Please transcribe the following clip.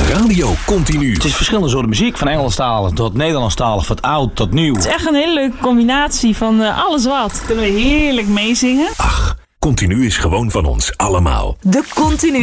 Radio Continu. Het is verschillende soorten muziek, van Engelstalig tot Nederlandstalig, van oud tot nieuw. Het is echt een hele leuke combinatie van alles wat. Kunnen we heerlijk meezingen. Ach, Continu is gewoon van ons allemaal. De Continu